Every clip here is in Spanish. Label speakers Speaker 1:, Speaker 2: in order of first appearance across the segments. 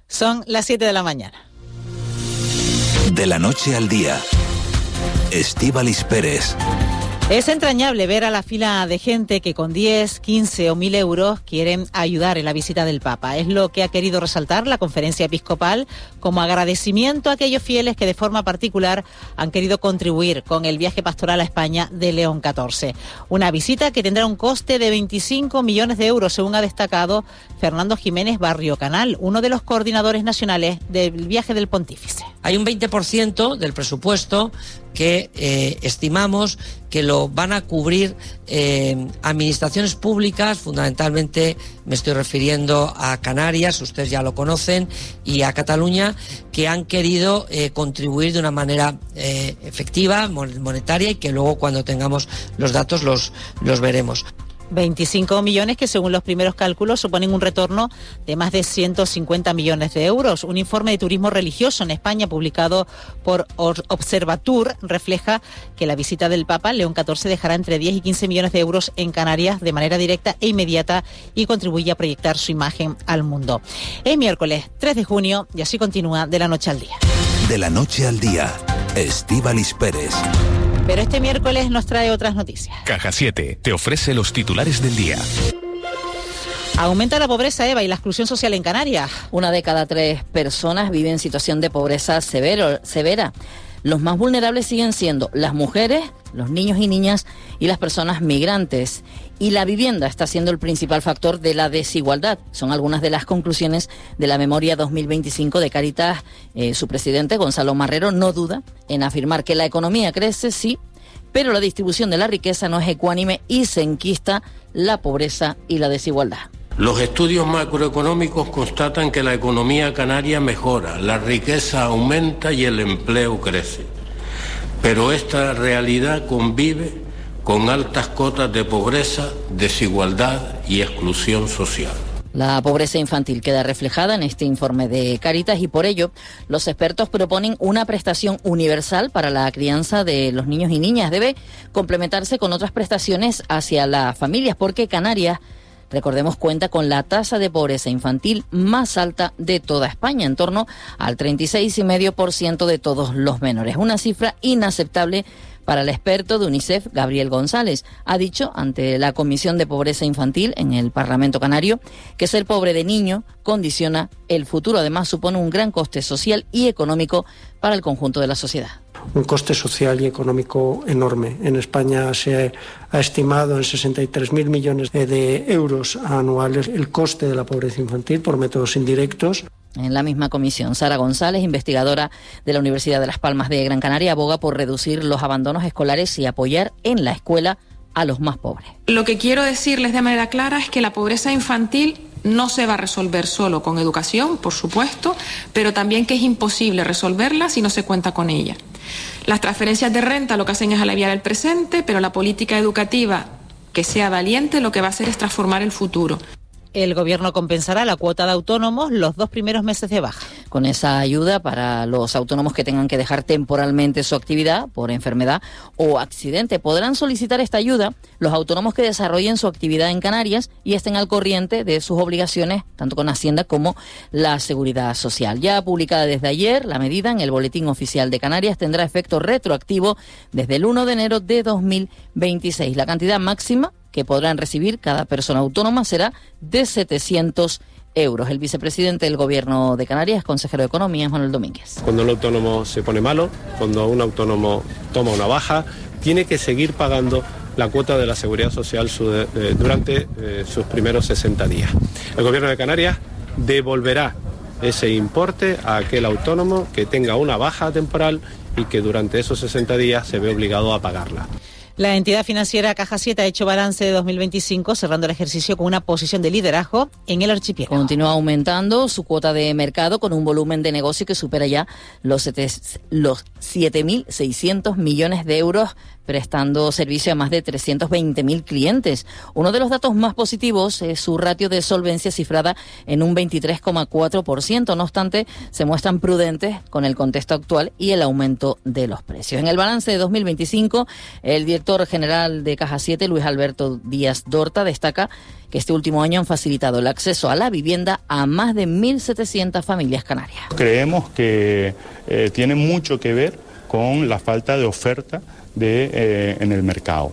Speaker 1: Son las 7 de la mañana.
Speaker 2: De la noche al día, Estíbaliz Pérez.
Speaker 1: Es entrañable ver a la fila de gente que con 10, 15 o 1.000 euros quieren ayudar en la visita del Papa. Es lo que ha querido resaltar la Conferencia Episcopal como agradecimiento a aquellos fieles que de forma particular han querido contribuir con el viaje pastoral a España de León XIV. Una visita que tendrá un coste de 25 millones de euros, según ha destacado Fernando Jiménez Barrio Canal, uno de los coordinadores nacionales del viaje del Pontífice.
Speaker 3: Hay un 20% del presupuesto que estimamos que lo van a cubrir administraciones públicas, fundamentalmente me estoy refiriendo a Canarias, ustedes ya lo conocen, y a Cataluña, que han querido contribuir de una manera efectiva, monetaria, y que luego cuando tengamos los datos los veremos.
Speaker 1: 25 millones que según los primeros cálculos suponen un retorno de más de 150 millones de euros. Un informe de turismo religioso en España publicado por Observatur refleja que la visita del Papa León XIV dejará entre 10 y 15 millones de euros en Canarias de manera directa e inmediata y contribuye a proyectar su imagen al mundo. Es miércoles 3 de junio y así continúa De la noche al día.
Speaker 2: De la noche al día, Estíbaliz Pérez.
Speaker 1: Pero este miércoles nos trae otras noticias.
Speaker 4: Caja 7 te ofrece los titulares del día.
Speaker 1: Aumenta la pobreza, Eva, y la exclusión social en Canarias.
Speaker 5: 1 de cada 3 personas vive en situación de pobreza severa. Los más vulnerables siguen siendo las mujeres, los niños y niñas y las personas migrantes. Y la vivienda está siendo el principal factor de la desigualdad. Son algunas de las conclusiones de la memoria 2025 de Cáritas. Su presidente, Gonzalo Marrero, no duda en afirmar que la economía crece, sí, pero la distribución de la riqueza no es ecuánime y se enquista la pobreza y la desigualdad.
Speaker 6: Los estudios macroeconómicos constatan que la economía canaria mejora, la riqueza aumenta y el empleo crece. Pero esta realidad convive con altas cotas de pobreza, desigualdad y exclusión social.
Speaker 5: La pobreza infantil queda reflejada en este informe de Cáritas y por ello los expertos proponen una prestación universal para la crianza de los niños y niñas. Debe complementarse con otras prestaciones hacia las familias porque Canarias, recordemos, cuenta con la tasa de pobreza infantil más alta de toda España, en torno al 36,5% de todos los menores. Una cifra inaceptable para el experto de UNICEF, Gabriel González. Ha dicho ante la Comisión de Pobreza Infantil en el Parlamento Canario que ser pobre de niño condiciona el futuro. Además, supone un gran coste social y económico para el conjunto de la sociedad.
Speaker 7: Un coste social y económico enorme. En España se ha estimado en 63.000 millones de euros anuales el coste de la pobreza infantil por métodos indirectos.
Speaker 5: En la misma comisión, Sara González, investigadora de la Universidad de Las Palmas de Gran Canaria, aboga por reducir los abandonos escolares y apoyar en la escuela a los más pobres.
Speaker 8: Lo que quiero decirles de manera clara es que la pobreza infantil no se va a resolver solo con educación, por supuesto, pero también que es imposible resolverla si no se cuenta con ella. Las transferencias de renta lo que hacen es aliviar el presente, pero la política educativa que sea valiente lo que va a hacer es transformar el futuro.
Speaker 1: El Gobierno compensará la cuota de autónomos los 2 primeros meses de baja.
Speaker 5: Con esa ayuda para los autónomos que tengan que dejar temporalmente su actividad por enfermedad o accidente, podrán solicitar esta ayuda los autónomos que desarrollen su actividad en Canarias y estén al corriente de sus obligaciones, tanto con Hacienda como la Seguridad Social. Ya publicada desde ayer, la medida en el Boletín Oficial de Canarias tendrá efecto retroactivo desde el 1 de enero de 2026. La cantidad máxima que podrán recibir cada persona autónoma será de 700 euros. El vicepresidente del Gobierno de Canarias, consejero de Economía, es Manuel Domínguez.
Speaker 9: Cuando un autónomo se pone malo, cuando un autónomo toma una baja, tiene que seguir pagando la cuota de la Seguridad Social durante sus primeros 60 días. El Gobierno de Canarias devolverá ese importe a aquel autónomo que tenga una baja temporal y que durante esos 60 días se ve obligado a pagarla.
Speaker 1: La entidad financiera Caja 7 ha hecho balance de 2025, cerrando el ejercicio con una posición de liderazgo en el archipiélago.
Speaker 5: Continúa aumentando su cuota de mercado con un volumen de negocio que supera ya los 7.600 millones de euros, prestando servicio a más de 320.000 clientes. Uno de los datos más positivos es su ratio de solvencia cifrada en un 23,4%. No obstante, se muestran prudentes con el contexto actual y el aumento de los precios. En el balance de 2025, el director director general de Caja 7, Luis Alberto Díaz Dorta, destaca que este último año han facilitado el acceso a la vivienda a más de 1.700 familias canarias.
Speaker 10: Creemos que tiene mucho que ver con la falta de oferta en el mercado.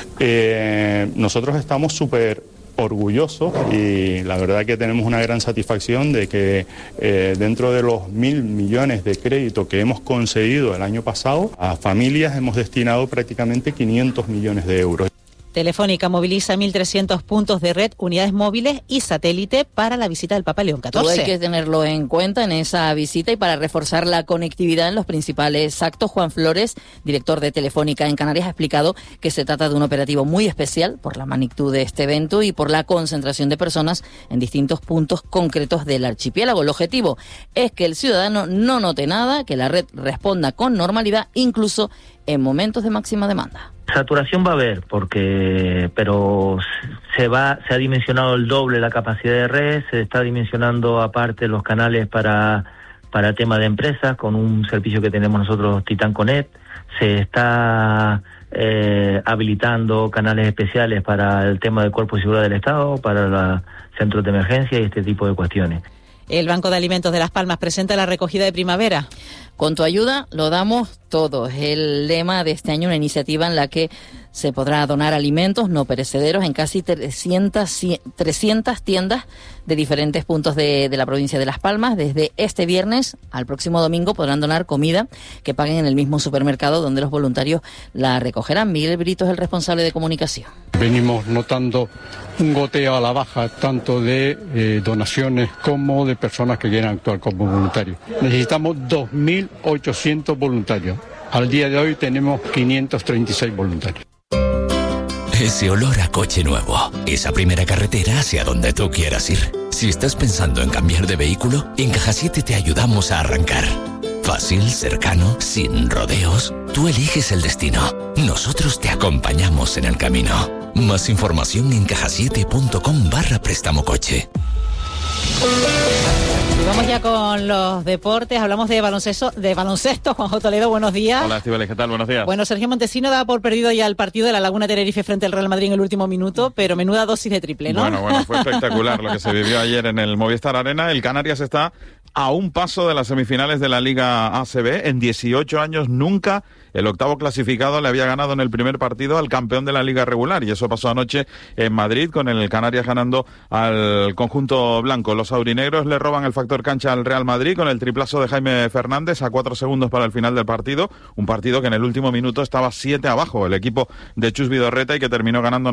Speaker 10: Nosotros estamos súper orgullosos y la verdad que tenemos una gran satisfacción de que dentro de los 1.000 millones de crédito que hemos conseguido el año pasado, a familias hemos destinado prácticamente 500 millones de euros.
Speaker 1: Telefónica moviliza 1.300 puntos de red, unidades móviles y satélite para la visita del Papa León XIV.
Speaker 5: Todo hay que tenerlo en cuenta en esa visita y para reforzar la conectividad en los principales actos. Juan Flores, director de Telefónica en Canarias, ha explicado que se trata de un operativo muy especial por la magnitud de este evento y por la concentración de personas en distintos puntos concretos del archipiélago. El objetivo es que el ciudadano no note nada, que la red responda con normalidad, incluso en momentos de máxima demanda.
Speaker 11: Saturación va a haber, pero se ha dimensionado el doble la capacidad de red, se está dimensionando aparte los canales para tema de empresas, con un servicio que tenemos nosotros, Titan Connect, se está habilitando canales especiales para el tema del Cuerpo de Seguridad del Estado, para los centros de emergencia y este tipo de cuestiones.
Speaker 1: El Banco de Alimentos de Las Palmas presenta la recogida de primavera.
Speaker 5: Con tu ayuda lo damos todo. Es el lema de este año, una iniciativa en la que se podrá donar alimentos no perecederos en casi 300 tiendas de diferentes puntos de la provincia de Las Palmas. Desde este viernes al próximo domingo podrán donar comida que paguen en el mismo supermercado donde los voluntarios la recogerán. Miguel Brito es el responsable de comunicación.
Speaker 12: Venimos notando un goteo a la baja, tanto de donaciones como de personas que quieran actuar como voluntarios. Necesitamos 2.800 voluntarios. Al día de hoy tenemos 536 voluntarios.
Speaker 13: Ese olor a coche nuevo, esa primera carretera hacia donde tú quieras ir. Si estás pensando en cambiar de vehículo, en Caja 7 te ayudamos a arrancar. Fácil, cercano, sin rodeos. Tú eliges el destino. Nosotros te acompañamos en el camino. Más información en cajasiete.com/préstamo coche.
Speaker 1: Y vamos ya con los deportes. Hablamos de baloncesto. Juanjo Toledo, buenos días.
Speaker 14: Hola, Estíbaliz, ¿qué tal? Buenos días.
Speaker 1: Bueno, Sergio Montesino daba por perdido ya el partido de la Laguna Tenerife frente al Real Madrid en el último minuto, pero menuda dosis de triple, ¿no?
Speaker 14: Bueno, fue espectacular lo que se vivió ayer en el Movistar Arena. El Canarias está a un paso de las semifinales de la Liga ACB. En 18 años nunca el octavo clasificado le había ganado en el primer partido al campeón de la Liga regular, y eso pasó anoche en Madrid, con el Canarias ganando al conjunto blanco. Los aurinegros le roban el factor cancha al Real Madrid con el triplazo de Jaime Fernández a 4 segundos para el final del partido, un partido que en el último minuto estaba 7 abajo el equipo de Chus Vidorreta y que terminó ganando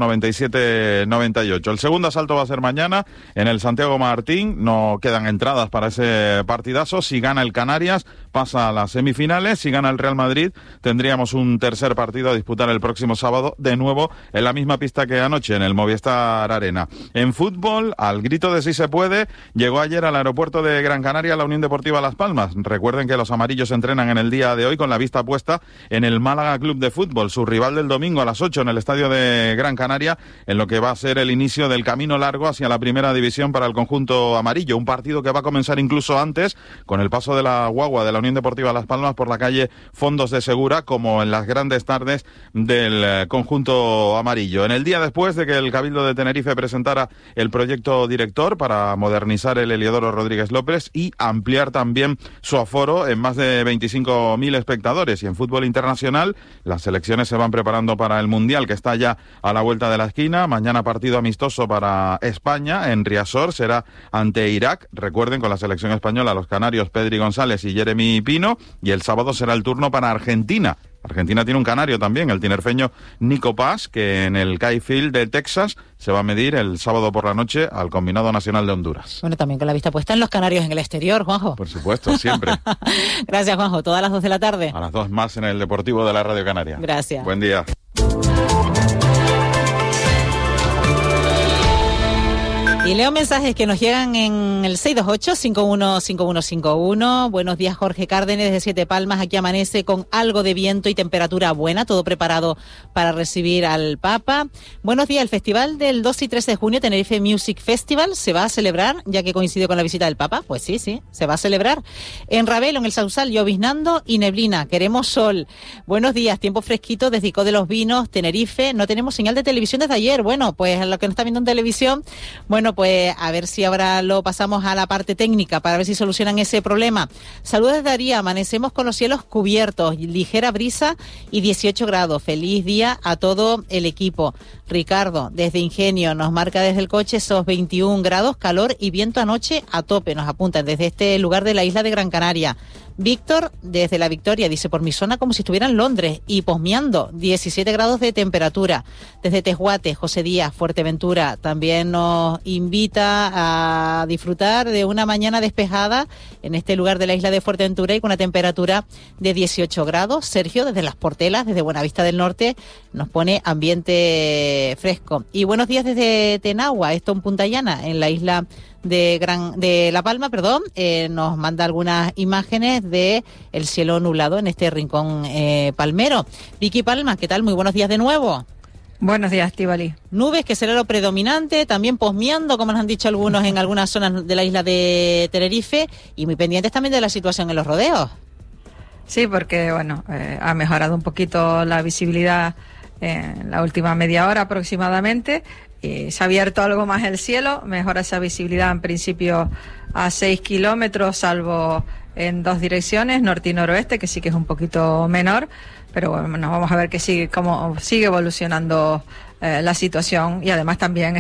Speaker 14: 97-98. El segundo asalto va a ser mañana en el Santiago Martín. No quedan entradas para ese partidazo. Si gana el Canarias pasa a las semifinales, si gana el Real Madrid tendríamos un tercer partido a disputar el próximo sábado, de nuevo en la misma pista que anoche, en el Movistar Arena. En fútbol, al grito de sí se puede, llegó ayer al aeropuerto de Gran Canaria la Unión Deportiva Las Palmas. Recuerden que los amarillos entrenan en el día de hoy con la vista puesta en el Málaga Club de Fútbol, su rival del domingo a las 8 en el estadio de Gran Canaria, en lo que va a ser el inicio del camino largo hacia la primera división para el conjunto amarillo. Un partido que va a comenzar incluso antes, con el paso de la guagua de la Unión Deportiva Las Palmas por la calle Fondos de Segura, como en las grandes tardes del conjunto amarillo. En el día después de que el Cabildo de Tenerife presentara el proyecto director para modernizar el Heliodoro Rodríguez López y ampliar también su aforo en más de 25.000 espectadores. Y en fútbol internacional, las selecciones se van preparando para el Mundial, que está ya a la vuelta de la esquina. Mañana partido amistoso para España en Riazor, será ante Irak. Recuerden, con la selección española, los canarios Pedri González y Jeremy Pino. Y el sábado será el turno para Argentina. Argentina tiene un canario también, el tinerfeño Nico Paz, que en el Kyle Field de Texas se va a medir el sábado por la noche al combinado nacional de Honduras.
Speaker 1: Bueno, también con la vista puesta en los canarios en el exterior, Juanjo.
Speaker 14: Por supuesto, siempre.
Speaker 1: Gracias, Juanjo. Todas las 2 de la tarde.
Speaker 14: A las 2 más en el Deportivo de la Radio Canaria.
Speaker 1: Gracias.
Speaker 14: Buen día.
Speaker 1: Y leo mensajes que nos llegan en el 628-515151. Buenos días, Jorge Cárdenas, desde Siete Palmas. Aquí amanece con algo de viento y temperatura buena, todo preparado para recibir al Papa. Buenos días, el festival del 2 y 3 de junio, Tenerife Music Festival, ¿se va a celebrar ya que coincide con la visita del Papa? Pues sí, se va a celebrar. En Ravelo, en el Sausal, lloviznando y neblina, queremos sol. Buenos días, tiempo fresquito desde Icó de los Vinos, Tenerife. No tenemos señal de televisión desde ayer. Bueno, pues a lo que nos está viendo en televisión, bueno, pues a ver si ahora lo pasamos a la parte técnica para ver si solucionan ese problema. Saludos desde Aría, amanecemos con los cielos cubiertos, ligera brisa y 18 grados. Feliz día a todo el equipo. Ricardo, desde Ingenio, nos marca desde el coche esos 21 grados, calor y viento anoche a tope, nos apuntan desde este lugar de la isla de Gran Canaria. Víctor, desde La Victoria, dice, por mi zona como si estuviera en Londres y posmeando, 17 grados de temperatura. Desde Tejuate, José Díaz, Fuerteventura, también nos invita a disfrutar de una mañana despejada en este lugar de la isla de Fuerteventura y con una temperatura de 18 grados. Sergio, desde Las Portelas, desde Buenavista del Norte, nos pone ambiente fresco. Y buenos días desde Tenagua, esto en Punta Llana, en la isla de La Palma, nos manda algunas imágenes de el cielo nublado en este rincón palmero. Vicky Palma, ¿qué tal? Muy buenos días de nuevo.
Speaker 15: Buenos días, Estíbaliz.
Speaker 1: Nubes, que será lo predominante, también posmeando, como nos han dicho algunos en algunas zonas de la isla de Tenerife, y muy pendientes también de la situación en los rodeos.
Speaker 15: Sí, porque ha mejorado un poquito la visibilidad en la última media hora aproximadamente. Se ha abierto algo más el cielo, mejora esa visibilidad en principio a 6 kilómetros, salvo en dos direcciones, norte y noroeste, que sí que es un poquito menor, pero bueno, vamos a ver cómo sigue evolucionando la situación, y además también